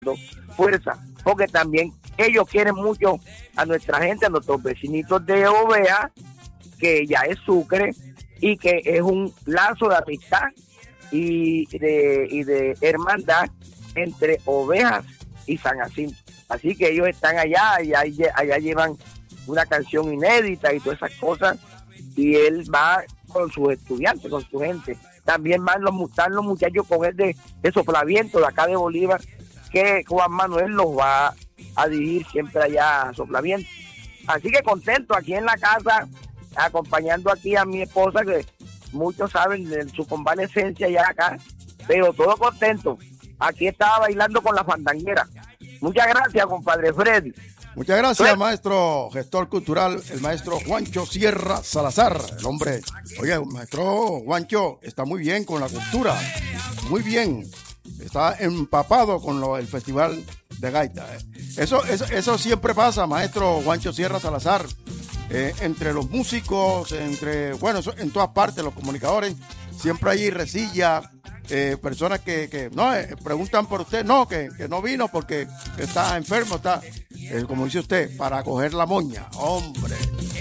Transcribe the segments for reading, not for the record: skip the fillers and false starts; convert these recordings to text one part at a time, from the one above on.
fuerza, porque también ellos quieren mucho a nuestra gente, a nuestros vecinitos de Oveja, que ya es Sucre, y que es un lazo de amistad y de hermandad entre Ovejas y San Jacinto. Así que ellos están allá y allá llevan una canción inédita y todas esas cosas, y él va con sus estudiantes, con su gente. También van los muchachos con él de Soplaviento, de acá de Bolívar, que Juan Manuel los va a dirigir siempre allá a Soplaviento. Así que contento aquí en la casa, acompañando aquí a mi esposa, que muchos saben de su convalecencia ya acá, pero todo contento. Aquí estaba bailando con la fandanguera. Muchas gracias, compadre Freddy. Muchas gracias, maestro gestor cultural, el maestro Juancho Sierra Salazar, el hombre. Oye, maestro Juancho está muy bien con la cultura, muy bien. Está empapado con el festival de gaita. Eso siempre pasa, maestro Juancho Sierra Salazar. Entre los músicos, en todas partes, los comunicadores, siempre hay resilla, personas que preguntan por usted, que no vino porque está enfermo, como dice usted, para coger la moña, hombre.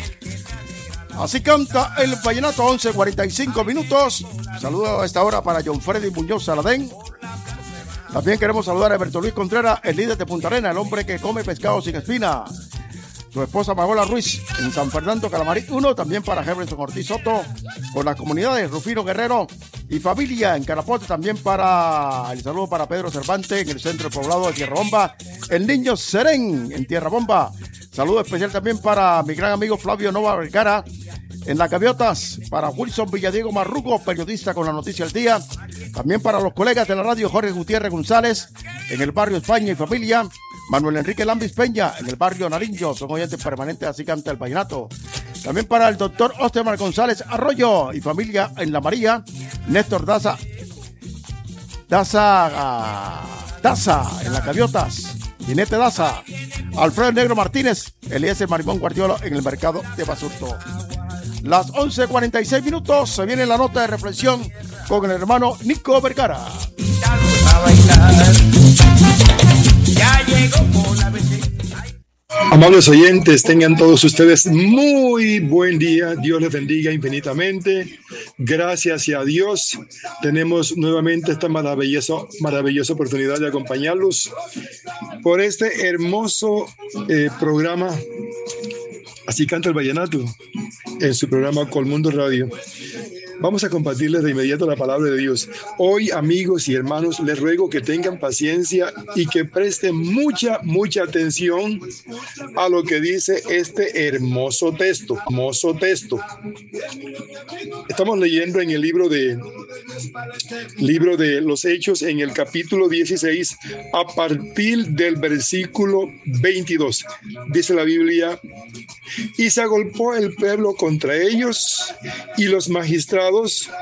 Así canta el vallenato, 11:45 minutos. Saludos a esta hora para John Freddy Muñoz Saladén. También queremos saludar a Alberto Luis Contreras, el líder de Punta Arenas, el hombre que come pescado sin espina. Su esposa Magola Ruiz en San Fernando Calamarí 1, también para Jefferson Ortiz Soto, con las comunidades Rufino Guerrero y familia en Carapote, también el saludo para Pedro Cervantes en el centro del poblado de Tierra Bomba, el niño Serén en Tierra Bomba. Saludo especial también para mi gran amigo Flavio Nova Vergara en Las Gaviotas, para Wilson Villadiego Marruco, periodista con la noticia del día, también para los colegas de la radio Jorge Gutiérrez González en el barrio España y familia, Manuel Enrique Lambis Peña en el barrio Nariño, son oyentes permanentes, así canta el vallenato. También para el doctor Ostemar González Arroyo y familia en La María, Néstor Daza en Las Gaviotas, Ginete Daza, Alfredo Negro Martínez, Eliezer Marimón Guardiola en el mercado de Basurto. Las 11:46 minutos, se viene la nota de reflexión con el hermano Nico Vergara. Amables oyentes, tengan todos ustedes muy buen día. Dios les bendiga infinitamente. Gracias y a Dios tenemos nuevamente esta maravillosa oportunidad de acompañarlos por este hermoso programa. Así canta el vallenato en su programa Colmundo Radio. Vamos a compartirles de inmediato la palabra de Dios. Hoy, amigos y hermanos, les ruego que tengan paciencia y que presten mucha atención a lo que dice este hermoso texto. Estamos leyendo en el libro de los Hechos, en el capítulo 16, a partir del versículo 22. Dice la Biblia: y se agolpó el pueblo contra ellos, y los magistrados,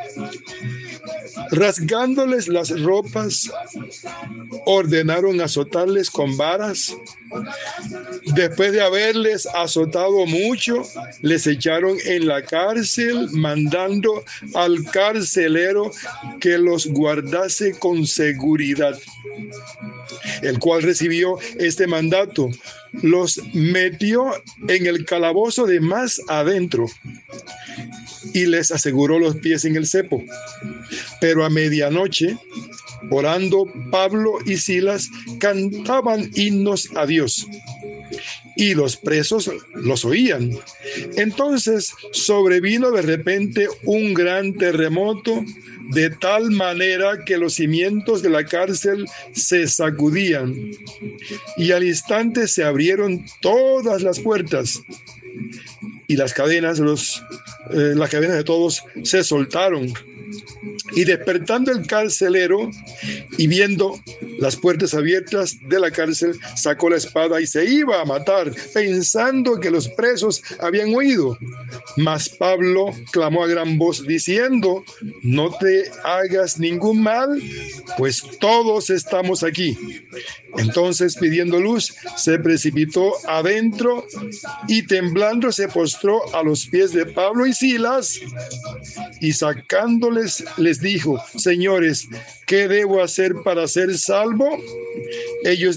rasgándoles las ropas, ordenaron azotarles con varas. Después de haberles azotado mucho, les echaron en la cárcel, mandando al carcelero que los guardase con seguridad, el cual recibió este mandato. Los metió en el calabozo de más adentro y les aseguró los pies en el cepo. Pero a medianoche, orando, Pablo y Silas cantaban himnos a Dios, y los presos los oían. Entonces sobrevino de repente un gran terremoto, de tal manera que los cimientos de la cárcel se sacudían, y al instante se abrieron todas las puertas, y las cadenas de todos se soltaron. Y despertando el carcelero y viendo las puertas abiertas de la cárcel, sacó la espada y se iba a matar, pensando que los presos habían huido. Mas Pablo clamó a gran voz diciendo: no te hagas ningún mal, pues todos estamos aquí. Entonces, pidiendo luz, se precipitó adentro y temblando se postró a los pies de Pablo y Silas, y sacándoles les dijo: señores, ¿qué debo hacer para ser salvo? ellos